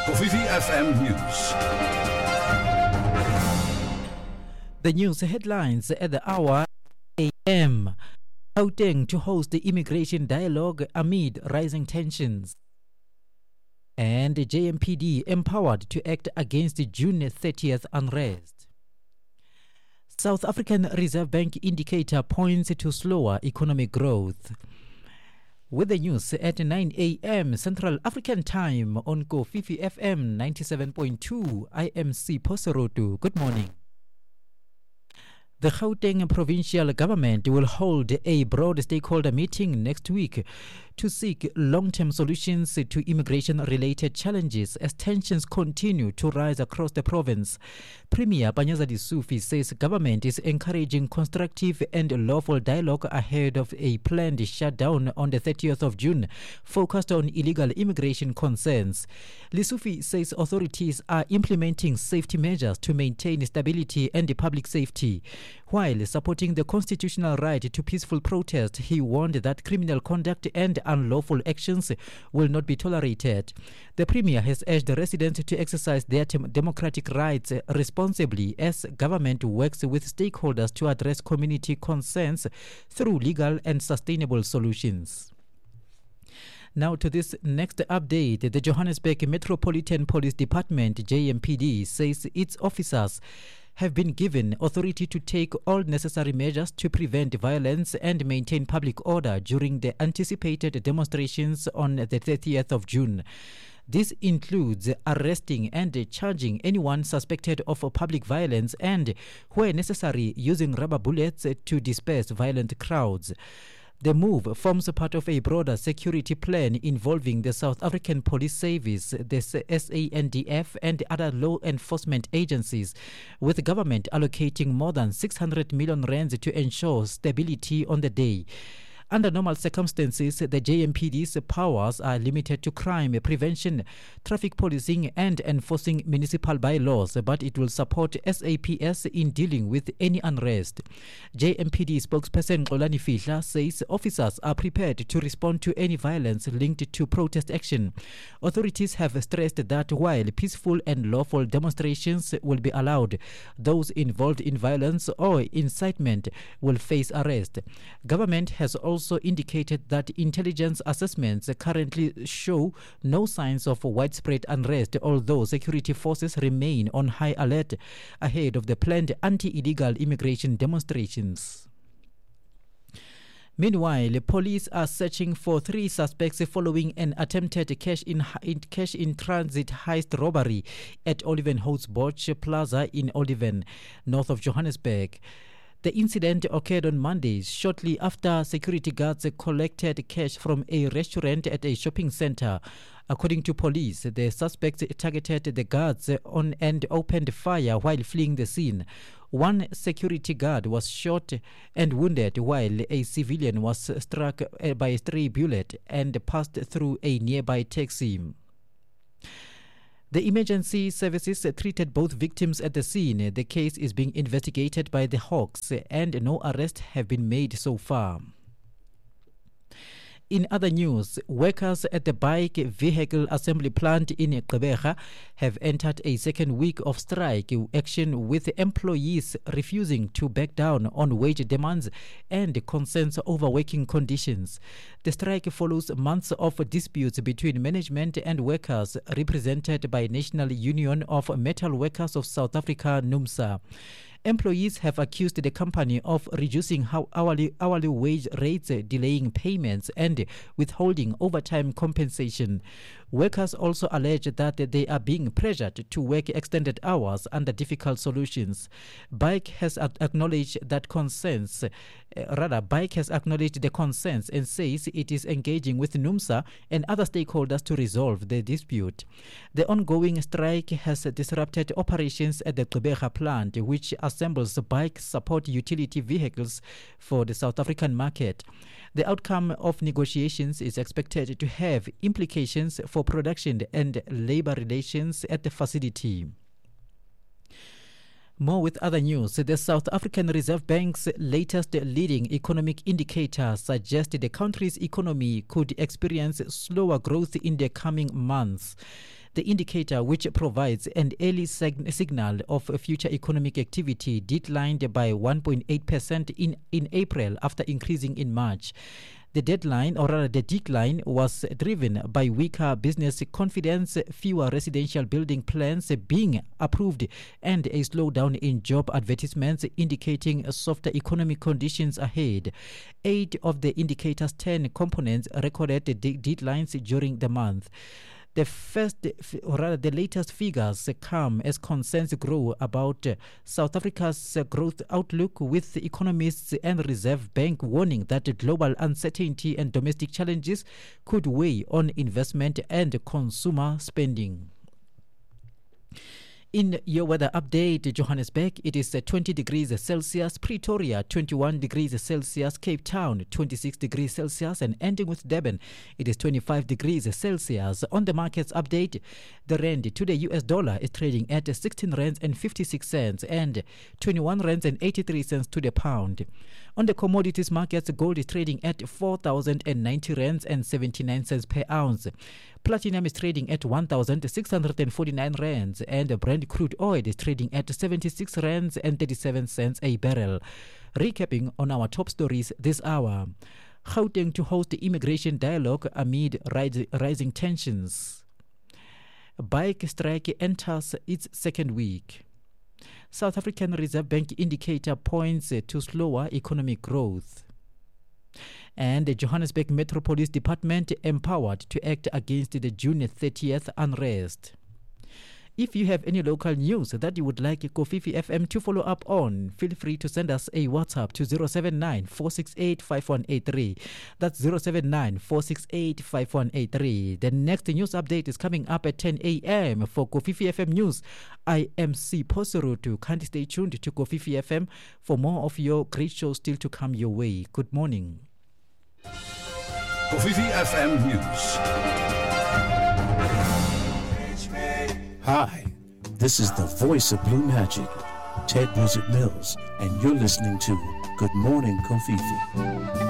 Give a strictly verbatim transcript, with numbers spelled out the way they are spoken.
Kofifi F M News. The news headlines at the hour A M. Gauteng to host the immigration dialogue amid rising tensions. And the J M P D empowered to act against the June thirtieth unrest. South African Reserve Bank indicator points to slower economic growth. With the news at nine A M Central African Time on Kofifi F M ninety-seven point two, I am Sipho Serotu. Good morning. The Gauteng provincial government will hold a broad stakeholder meeting next week to seek long-term solutions to immigration-related challenges as tensions continue to rise across the province. Premier Panyaza Lesufi says government is encouraging constructive and lawful dialogue ahead of a planned shutdown on the thirtieth of June, focused on illegal immigration concerns. Lesufi says authorities are implementing safety measures to maintain stability and public safety. While supporting the constitutional right to peaceful protest, he warned that criminal conduct and unlawful actions will not be tolerated. The Premier has urged the residents to exercise their democratic rights responsibly as government works with stakeholders to address community concerns through legal and sustainable solutions. Now to this next update. The Johannesburg Metropolitan Police Department, J M P D, says its officers have been given authority to take all necessary measures to prevent violence and maintain public order during the anticipated demonstrations on the thirtieth of June. This includes arresting and charging anyone suspected of public violence and, where necessary, using rubber bullets to disperse violent crowds. The move forms part of a broader security plan involving the South African Police Service, the S A N D F, and other law enforcement agencies, with the government allocating more than six hundred million rands to ensure stability on the day. Under normal circumstances, the J M P D's powers are limited to crime prevention, traffic policing, and enforcing municipal bylaws, but it will support S A P S in dealing with any unrest. J M P D spokesperson Xolani Fihla says officers are prepared to respond to any violence linked to protest action. Authorities have stressed that while peaceful and lawful demonstrations will be allowed, those involved in violence or incitement will face arrest. Government has also also indicated that intelligence assessments currently show no signs of widespread unrest, although security forces remain on high alert ahead of the planned anti-illegal immigration demonstrations. Meanwhile, police are searching for three suspects following an attempted cash in, in cash in transit heist robbery at Olivenhout's Plaza in Oliven, north of Johannesburg. The incident occurred on Monday, shortly after security guards collected cash from a restaurant at a shopping center. According to police, the suspects targeted the guards on and opened fire while fleeing the scene. One security guard was shot and wounded, while a civilian was struck by a stray bullet and passed through a nearby taxi. The emergency services treated both victims at the scene. The case is being investigated by the Hawks and no arrests have been made so far. In other news, workers at the bike vehicle assembly plant in Gqeberha have entered a second week of strike action, with employees refusing to back down on wage demands and concerns over working conditions. The strike follows months of disputes between management and workers, represented by National Union of Metal Workers of South Africa, NUMSA. Employees have accused the company of reducing how hourly, hourly wage rates, delaying payments, and withholding overtime compensation. Workers also allege that they are being pressured to work extended hours under difficult solutions. Bike has acknowledged that concerns, uh, rather, Bike has acknowledged the concerns and says it is engaging with NUMSA and other stakeholders to resolve the dispute. The ongoing strike has disrupted operations at the Gqeberha plant, which assembles bike support utility vehicles for the South African market. The outcome of negotiations is expected to have implications for production and labor relations at the facility. More with other news. The South African Reserve Bank's latest leading economic indicator suggests the country's economy could experience slower growth in the coming months. The indicator, which provides an early sig- signal of future economic activity, declined by one point eight percent in, in April after increasing in March. The deadline, or rather the decline, was driven by weaker business confidence, fewer residential building plans being approved, and a slowdown in job advertisements indicating softer economic conditions ahead. Eight of the indicator's ten components recorded the de- declines during the month. The first, or rather the latest figures come as concerns grow about South Africa's growth outlook, with economists and Reserve Bank warning that global uncertainty and domestic challenges could weigh on investment and consumer spending. In your weather update, Johannesburg, it is twenty degrees Celsius, Pretoria, twenty-one degrees Celsius, Cape Town, twenty-six degrees Celsius, and ending with Durban, it is twenty-five degrees Celsius. On the markets update, the rand to the U S dollar is trading at sixteen rands and fifty-six cents and twenty-one rands and eighty-three cents to the pound. On the commodities markets, gold is trading at four thousand ninety rands and seventy-nine cents per ounce. Platinum is trading at one thousand six hundred forty-nine rands, and Brent crude oil is trading at seventy-six rands and thirty-seven cents a barrel. Recapping on our top stories this hour: Gauteng to host the immigration dialogue amid rise, rising tensions. Bike strike enters its second week. South African Reserve Bank indicator points to slower economic growth. And the Johannesburg Metro Police Department empowered to act against the June thirtieth unrest. If you have any local news that you would like Kofifi F M to follow up on, feel free to send us a WhatsApp to zero seven nine, four six eight, five one eight three. That's zero seven nine, four six eight, five one eight three. The next news update is coming up at ten a.m. For Kofifi F M News, I am C. Poserutu. Kindly stay tuned to Kofifi F M for more of your great shows still to come your way. Good morning. Kofifi F M News. Hi, this is the voice of Blue Magic, Ted Wizard Mills, and you're listening to Good Morning Kofifi.